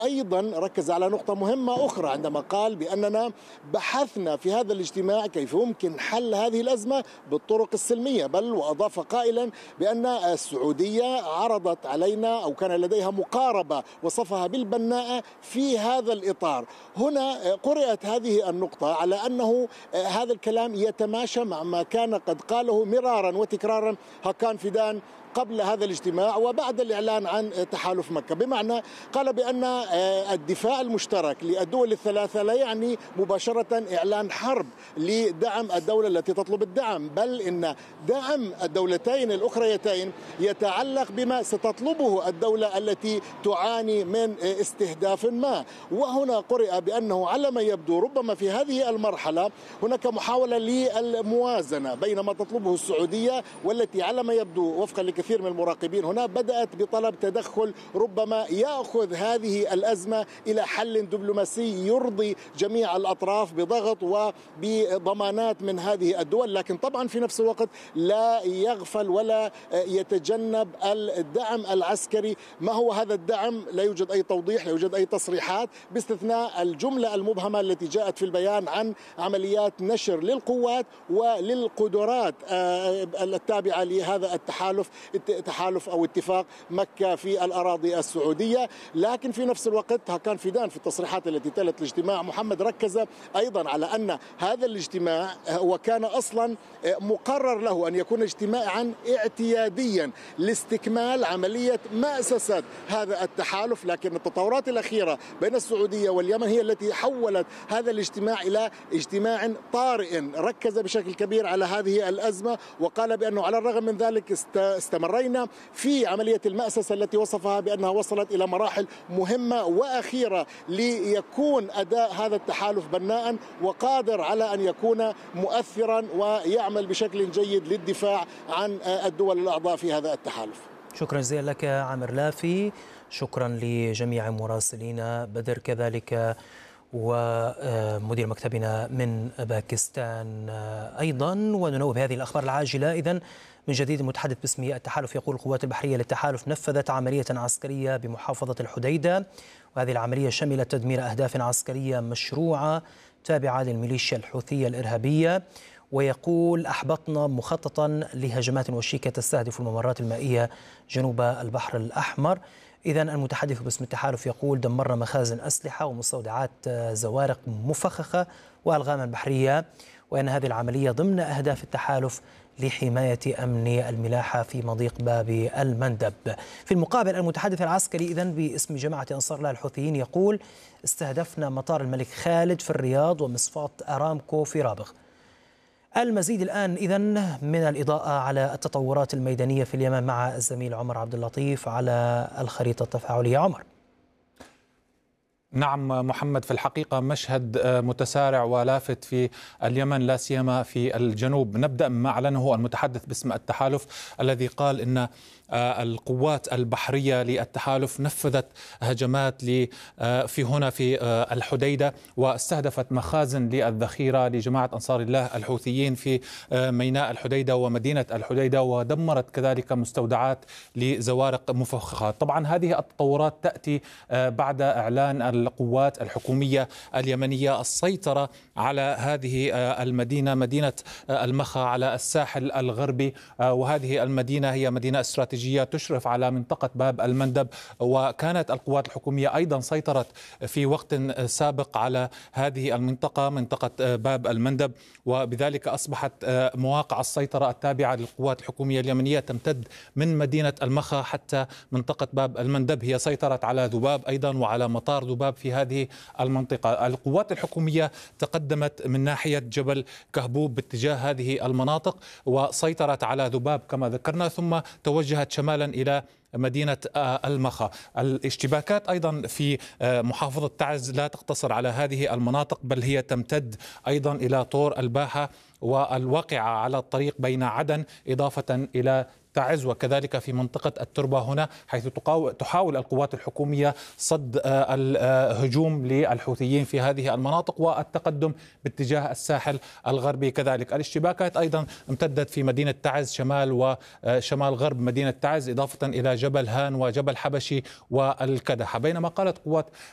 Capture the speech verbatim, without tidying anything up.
أيضا ركز على نقطة مهمة أخرى عندما قال بأننا بحثنا في هذا الاجتماع كيف يمكن حل هذه الأزمة بالطرق السلمية، بل وأضاف قائلا بأن السعودية عرضت علينا أو كان لديها مقاربة وصفها بالبناءة في هذا الإطار. هنا قرأت هذه النقطة على أنه هذا الكلام يتماشى مع ما كان قد قاله مرارا وتكرارا هاكان فيدان قبل هذا الاجتماع وبعد الإعلان عن تحالف مكة، بمعنى قال بأن الدفاع المشترك للدول الثلاثة لا يعني مباشرة إعلان حرب لدعم الدولة التي تطلب الدعم، بل إن دعم الدولتين الأخريتين يتعلق بما ستطلبه الدولة التي تعاني من استهداف ما. وهنا قرئ بأنه على ما يبدو ربما في هذه المرحلة هناك محاولة للموازنة بين ما تطلبه السعودية والتي على ما يبدو وفقا كثير من المراقبين هنا بدأت بطلب تدخل ربما يأخذ هذه الأزمة إلى حل دبلوماسي يرضي جميع الأطراف بضغط وبضمانات من هذه الدول، لكن طبعا في نفس الوقت لا يغفل ولا يتجنب الدعم العسكري. ما هو هذا الدعم؟ لا يوجد أي توضيح، لا يوجد أي تصريحات باستثناء الجملة المبهمة التي جاءت في البيان عن عمليات نشر للقوات وللقدرات التابعة لهذا التحالف تحالف أو اتفاق مكة في الأراضي السعودية. لكن في نفس الوقت هاكان فيدان في التصريحات التي تلت الاجتماع محمد ركز أيضا على أن هذا الاجتماع وكان أصلا مقرر له أن يكون اجتماعا اعتياديا لاستكمال عملية مأسسة هذا التحالف، لكن التطورات الأخيرة بين السعودية واليمن هي التي حولت هذا الاجتماع إلى اجتماع طارئ ركز بشكل كبير على هذه الأزمة، وقال بأنه على الرغم من ذلك استمرينا في عملية المأسسة التي وصفها بأنها وصلت إلى مراحل مهمة وأخيرة ليكون أداء هذا التحالف بناء وقادر على أن يكون مؤثرا ويعمل بشكل جيد للدفاع عن الدول الأعضاء في هذا التحالف. شكرا جزيلا لك عامر لافي، شكرا لجميع مراسلينا، بدر كذلك ومدير مكتبنا من باكستان أيضا. وننوه بهذه الأخبار العاجلة. إذن من جديد المتحدث باسم التحالف يقول القوات البحرية للتحالف نفذت عملية عسكرية بمحافظة الحديدة، وهذه العملية شملت تدمير أهداف عسكرية مشروعة تابعة للميليشيا الحوثية الإرهابية. ويقول أحبطنا مخططا لهجمات وشيكة تستهدف الممرات المائية جنوب البحر الأحمر. إذن المتحدث باسم التحالف يقول دمرنا مخازن أسلحة ومستودعات زوارق مفخخة وألغاما بحرية، وأن هذه العملية ضمن أهداف التحالف لحماية أمن الملاحة في مضيق باب المندب. في المقابل المتحدث العسكري إذن باسم جماعة أنصار الله الحوثيين يقول استهدفنا مطار الملك خالد في الرياض ومصفاة أرامكو في رابغ. المزيد الآن إذن من الإضاءة على التطورات الميدانية في اليمن مع الزميل عمر عبد اللطيف على الخريطة التفاعلية. عمر. نعم محمد، في الحقيقة مشهد متسارع ولافت في اليمن لا سيما في الجنوب. نبدأ مما أعلنه المتحدث باسم التحالف الذي قال إن القوات البحرية للتحالف نفذت هجمات في هنا في الحديدة واستهدفت مخازن للذخيرة لجماعة أنصار الله الحوثيين في ميناء الحديدة ومدينة الحديدة، ودمرت كذلك مستودعات لزوارق مفخخة. طبعا هذه التطورات تأتي بعد إعلان القوات الحكومية اليمنية السيطرة على هذه المدينة، مدينة المخا على الساحل الغربي، وهذه المدينة هي مدينة استراتيجية تشرف على منطقة باب المندب، وكانت القوات الحكومية أيضا سيطرت في وقت سابق على هذه المنطقة، منطقة باب المندب، وبذلك أصبحت مواقع السيطرة التابعة للقوات الحكومية اليمنية تمتد من مدينة المخا حتى منطقة باب المندب. هي سيطرت على ذباب أيضا وعلى مطار ذباب في هذه المنطقة. القوات الحكومية تقدمت من ناحية جبل كهبوب باتجاه هذه المناطق وسيطرت على ذباب كما ذكرنا، ثم توجهت شمالا إلى مدينة المخا. الاشتباكات أيضا في محافظة تعز لا تقتصر على هذه المناطق، بل هي تمتد أيضا إلى طور الباحة والواقعة على الطريق بين عدن إضافة إلى تعز، وكذلك في منطقة التربة هنا، حيث تحاول القوات الحكومية صد الهجوم للحوثيين في هذه المناطق والتقدم باتجاه الساحل الغربي. كذلك الاشتباكات أيضا امتدت في مدينة تعز شمال وشمال غرب مدينة تعز، إضافة إلى جبل هان وجبل حبشي والكدحة. بينما قالت قوات